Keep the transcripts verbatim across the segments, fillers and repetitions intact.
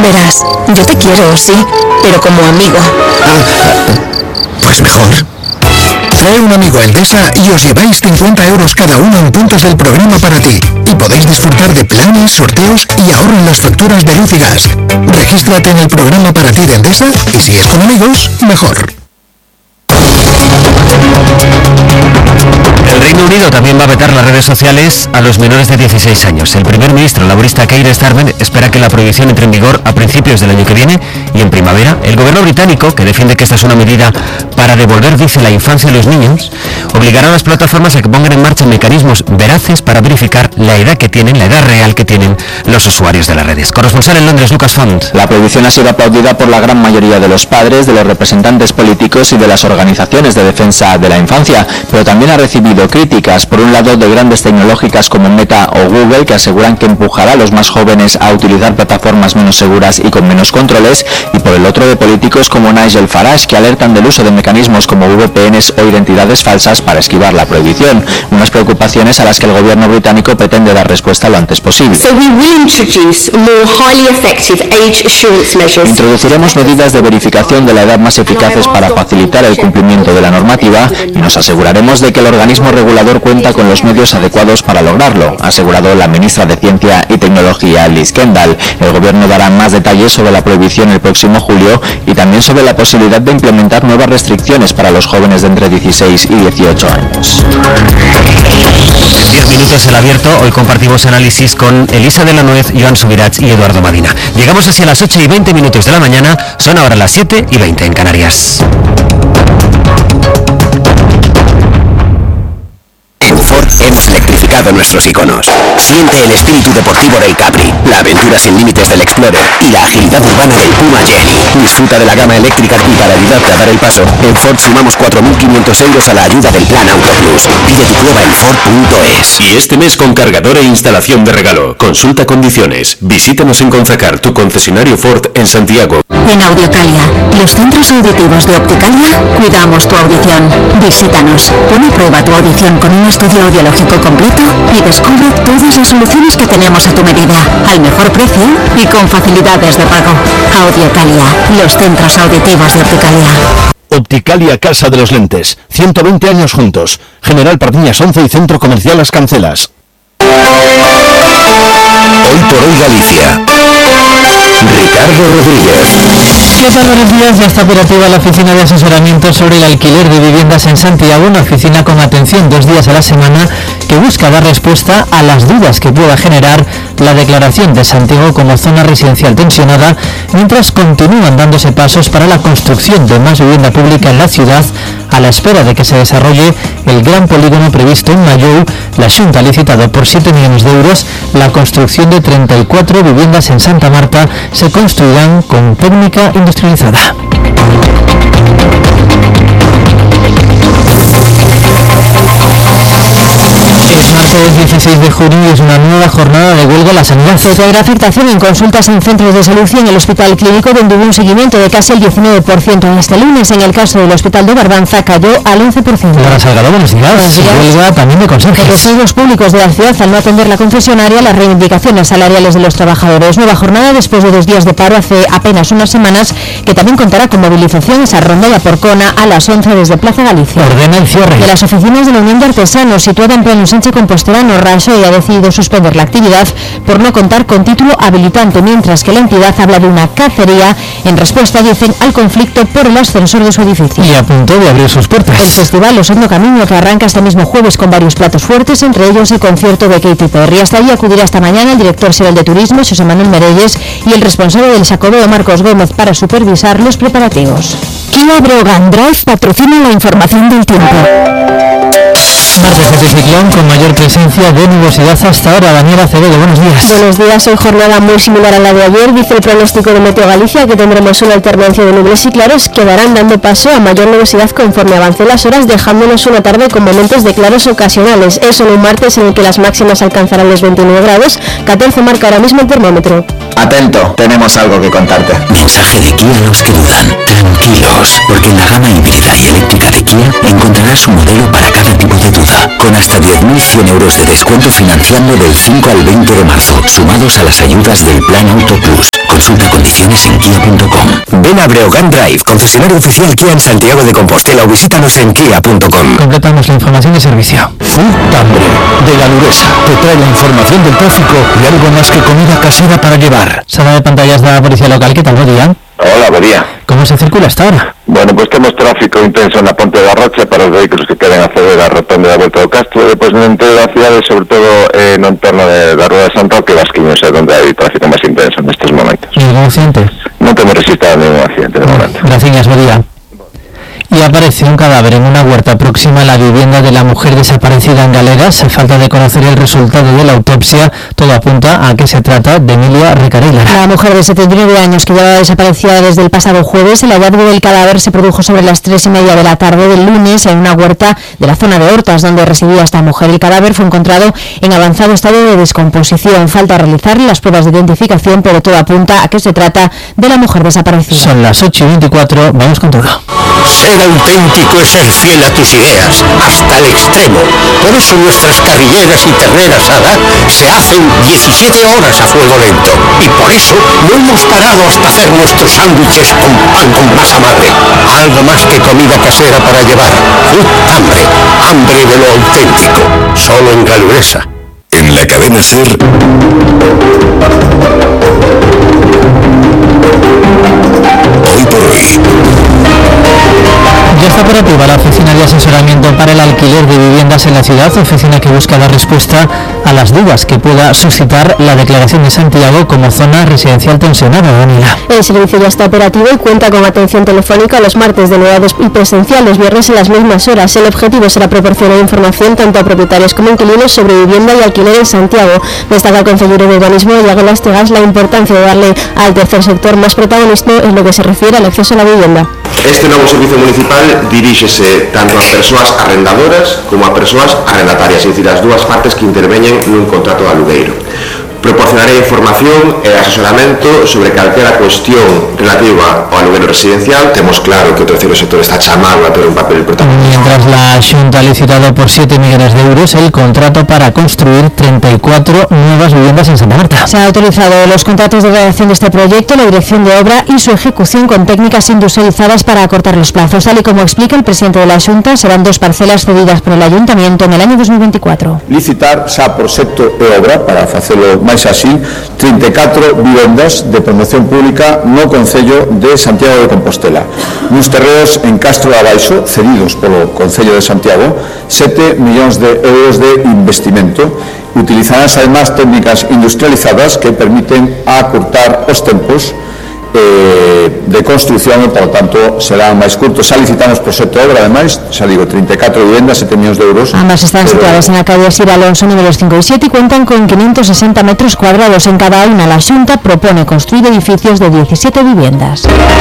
Verás, yo te quiero, sí, pero como amigo. Ah, pues mejor. Trae un amigo a Endesa y os lleváis cincuenta euros cada uno en puntos del programa para ti. Y podéis disfrutar de planes, sorteos y ahorro en las facturas de luz y gas. Regístrate en el programa para ti de Endesa y si es con amigos, mejor. El Reino Unido también va a vetar las redes sociales a los menores de dieciséis años. El primer ministro laborista Keir Starmer espera que la prohibición entre en vigor a principios del año que viene y en primavera. El gobierno británico, que defiende que esta es una medida para devolver, dice, la infancia a los niños, obligará a las plataformas a que pongan en marcha mecanismos veraces para verificar la edad que tienen, la edad real que tienen los usuarios de las redes. Corresponsal en Londres, Lucas Font. La prohibición ha sido aplaudida por la gran mayoría de los padres, de los representantes políticos y de las organizaciones de defensa de la infancia, pero también ha recibido críticas, por un lado de grandes tecnológicas como Meta o Google, que aseguran que empujará a los más jóvenes a utilizar plataformas menos seguras y con menos controles, y por el otro de políticos como Nigel Farage, que alertan del uso de mecanismos como V P Ns o identidades falsas para esquivar la prohibición, unas preocupaciones a las que el gobierno británico pretende dar respuesta lo antes posible. So we will introduce more highly effective age assurance measures. Introduciremos medidas de verificación de la edad más eficaces para facilitar el cumplimiento de la normativa y nos aseguraremos de que el organismo regulador cuenta con los medios adecuados para lograrlo, ha asegurado la ministra de Ciencia y Tecnología, Liz Kendall. El gobierno dará más detalles sobre la prohibición el próximo julio y también sobre la posibilidad de implementar nuevas restricciones para los jóvenes de entre dieciséis y dieciocho años. diez minutos el abierto. Hoy compartimos análisis con Elisa de la Nuez, Joan Subirats y Eduardo Madina. Llegamos hacia las ocho y veinte minutos de la mañana. Son ahora las siete y veinte en Canarias. En Ford hemos electrificado nuestros iconos. Siente el espíritu deportivo del Capri, la aventura sin límites del Explorer y la agilidad urbana del Puma Jenny. Disfruta de la gama eléctrica y para ayudarte a dar el paso, en Ford sumamos cuatro mil quinientos euros a la ayuda del Plan Auto Plus. Pide tu prueba en Ford punto es. Y este mes con cargador e instalación de regalo. Consulta condiciones. Visítanos en Concecar, tu concesionario Ford en Santiago. En Audiocalia, los centros auditivos de Opticalia, cuidamos tu audición. Visítanos, pon a prueba tu audición con un estudio audiológico completo y descubre todas las soluciones que tenemos a tu medida, al mejor precio y con facilidades de pago. Audiocalia, los centros auditivos de Opticalia. Opticalia Casa de los Lentes, ciento veinte años juntos. General Pardiñas once y Centro Comercial Las Cancelas. Hoy por hoy Galicia. Ricardo Rodríguez. ¿Qué tal? Buenos días. Ya está operativa la oficina de asesoramiento sobre el alquiler de viviendas en Santiago, una oficina con atención dos días a la semana que busca dar respuesta a las dudas que pueda generar la declaración de Santiago como zona residencial tensionada, mientras continúan dándose pasos para la construcción de más vivienda pública en la ciudad, a la espera de que se desarrolle el gran polígono previsto en Mayou. La Xunta ha licitado por siete millones de euros la construcción de treinta y cuatro viviendas en Santa Marta. Se construirán con técnica industrializada. Es martes dieciséis de junio y es una nueva jornada de huelga en la sanidad. Se traerá afectación en consultas en centros de salud y en el hospital clínico, donde hubo un seguimiento de casi el diecinueve por ciento. Este lunes, en el caso del hospital de Barbanza, cayó al once por ciento. Laura Salgado, buenos días. Huelga también de conserjes. Los servicios públicos de la ciudad, al no atender la concesionaria, las reivindicaciones salariales de los trabajadores. Nueva jornada después de dos días de paro hace apenas unas semanas, que también contará con movilización esa ronda de Porcona a las once desde Plaza Galicia. Ordena el cierre de las oficinas de la Unión de Artesanos, situada en pleno Sánchez Compostela. Raso y ha decidido suspender la actividad por no contar con título habilitante, mientras que la entidad habla de una cacería en respuesta, dicen, al conflicto por el ascensor de su edificio. Y a punto de abrir sus puertas. El festival Osando Camino, que arranca este mismo jueves con varios platos fuertes, entre ellos el concierto de Katy Perry. Hasta allí acudirá esta mañana el director civil de Turismo, José Manuel Merelles, y el responsable del Xacobeo, Marcos Gómez, para supervisar los preparativos. Kia Brogan Drive patrocina la información del tiempo. Martes anticiclón con mayor presencia de nubosidad hasta ahora. Daniela Acevedo, buenos días. Buenos días, hoy jornada muy similar a la de ayer. Dice el pronóstico de Meteo Galicia que tendremos una alternancia de nubes y claros que darán dando paso a mayor nubosidad conforme avancen las horas, dejándonos una tarde con momentos de claros ocasionales. Eso en un martes en el que las máximas alcanzarán los veintinueve grados, catorce marca ahora mismo el termómetro. Atento, tenemos algo que contarte. Mensaje de Kia a los que dudan. Tranquilos, porque en la gama híbrida y eléctrica de Kia encontrarás un modelo para cada tipo de duda, con hasta diez mil cien euros de descuento financiando del cinco al veinte de marzo, sumados a las ayudas del Plan Auto Plus. Consulta condiciones en kia punto com. Ven a Breogán Drive, concesionario oficial Kia en Santiago de Compostela, o visítanos en kia punto com. Completamos la información de servicio. Food Tambre, de Galuresa, te trae la información del tráfico y algo más que comida casera para llevar. Sala de pantallas de la policía local, ¿qué tal? Buen día. Hola, buen día. ¿Cómo se circula hasta ahora? Bueno, pues tenemos tráfico intenso en la Ponte de Garrocha para los vehículos que quieren acceder a Rotonda de Vuelta do Castro, y después dentro de la ciudad, sobre todo en el entorno de la Rueda de San Roque, Vasquiños, es donde hay tráfico más intenso en estos momentos. ¿Y algún accidente? No tenemos registrado ningún accidente de momento. Gracias, buen día. Y apareció un cadáver en una huerta próxima a la vivienda de la mujer desaparecida en Galeras. Falta de conocer el resultado de la autopsia. Todo apunta a que se trata de Emilia Recarela. La mujer de setenta y nueve años que llevaba desaparecida desde el pasado jueves, el hallazgo del cadáver se produjo sobre las tres y media de la tarde del lunes en una huerta de la zona de Hortas donde residía esta mujer. El cadáver fue encontrado en avanzado estado de descomposición. Falta realizar las pruebas de identificación, pero todo apunta a que se trata de la mujer desaparecida. Son las ocho y veinticuatro. Vamos con todo. Ser auténtico es ser fiel a tus ideas, hasta el extremo. Por eso nuestras carrilleras y ternera asada se hacen diecisiete horas a fuego lento. Y por eso no hemos parado hasta hacer nuestros sándwiches con pan con masa madre. Algo más que comida casera para llevar. Food Hambre, hambre de lo auténtico. Solo en Galuresa. En la cadena SER. Hoy por hoy. Ya está operativa la oficina de asesoramiento para el alquiler de viviendas en la ciudad, oficina que busca dar respuesta a las dudas que pueda suscitar la declaración de Santiago como zona residencial tensionada. Daniela. El servicio ya está operativo y cuenta con atención telefónica los martes de nueve y presencial los viernes en las mismas horas. El objetivo será proporcionar información tanto a propietarios como inquilinos sobre vivienda y alquiler en Santiago. Destaca el consejero de urbanismo, Iago Lastegas, la importancia de darle al tercer sector más protagonismo en lo que se refiere al acceso a la vivienda. Este novo servicio municipal diríxese tanto a persoas arrendadoras como a persoas arrendatarias, é dicir, as dúas partes que interveñen nun contrato de alugueiro. Proporcionaré información e asesoramento sobre calquera cuestión relativa ao aluguero residencial. Temos claro que o terceiro sector está chamado a ter un papel protagonista. Mientras la Xunta ha licitado por siete millones de euros el contrato para construir treinta y cuatro nuevas viviendas en Santa Marta. Se han autorizado los contratos de redacción de este proyecto, la dirección de obra y su ejecución con técnicas industrializadas para acortar los plazos. Tal y como explica el presidente de la Xunta, serán dos parcelas cedidas por el Ayuntamiento en el año dos mil veinticuatro. Licitar xa por sector e obra para facelo máis así, treinta e catro vivendas de promoción pública no Concello de Santiago de Compostela. Nos terreos en Castro de Abaixo, cedidos polo Concello de Santiago, sete millóns de euros de investimento. Utilizarás además técnicas industrializadas que permiten acortar os tempos eh, de construcción e, por lo tanto, serán máis curtos. Xa licitamos por sector obra, ademais, xa digo, treinta e catro vivendas, sete millóns de euros. Ambas están pero... situadas en la calle Sir Alonso, niveles cinco y siete, y cuentan con quinientos sesenta metros cuadrados en cada una. La Xunta propone construir edificios de diecisiete viviendas.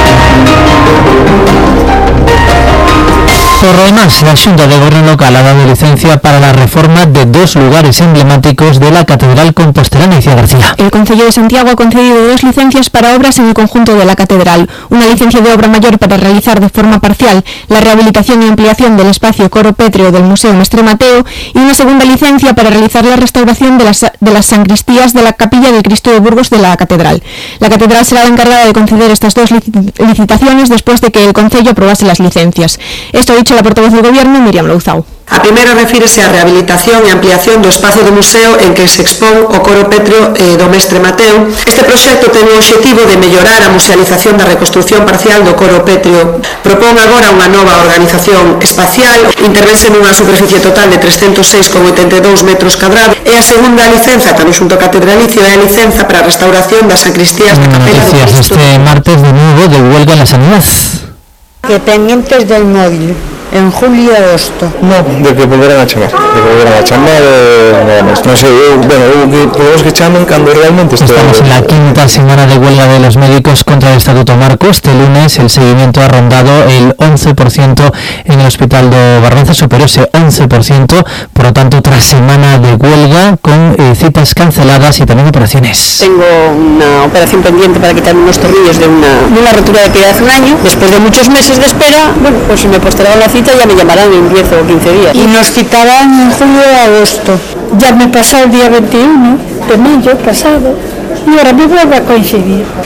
Por lo demás, la Xunta de Gobierno Local ha dado licencia para la reforma de dos lugares emblemáticos de la Catedral Compostelana. Icía García. El Concello de Santiago ha concedido dos licencias para obras en el conjunto de la Catedral. Una licencia de obra mayor para realizar de forma parcial la rehabilitación y ampliación del espacio coro pétreo del Museo Mestre Mateo, y una segunda licencia para realizar la restauración de las, de las sangristías de la Capilla del Cristo de Burgos de la Catedral. La Catedral será la encargada de conceder estas dos licitaciones después de que el Concello aprobase las licencias. Esto ha dicho la portavoz del Gobierno, Miriam Louzao. A primeira refírese á rehabilitación e ampliación do espazo do museo en que se expón o coro pétreo eh, do Mestre Mateo. Este proxecto ten o obxectivo de mellorar a musealización da reconstrucción parcial do coro pétreo. Propón agora unha nova organización espacial, intervense nunha superficie total de trescentos seis coma oitenta e dous metros cadrados, e a segunda licenza, tamén xunto catedralicio, é a licenza para a restauración das sacristías da Capela do Cristo. Este martes de nuevo de huelga en la sanidad. Que pendientes del móvil. En julio y agosto. No, de que volverán a chamar, de que volverán a chamar, eh, nada más. No sé, eu, bueno, eu que podemos que chamen cando realmente estou... Estamos en la quinta semana de huelga de los médicos contra el Estatuto Marco. Este lunes el seguimiento ha rondado el once por ciento en el Hospital de Barbanza, superó ese once por ciento, por lo tanto, tras semana de huelga con eh, citas canceladas y también operaciones. Tengo una operación pendiente para quitarme unos tornillos de una, de una rotura de piel hace un año. Después de muchos meses de espera, bueno, pues me postergaron la cita, ya me llamarán en diez o quince días. Y nos citarán en julio o agosto. Ya me pasó el día veintiuno de mayo pasado y ahora me vuelve a coincidir.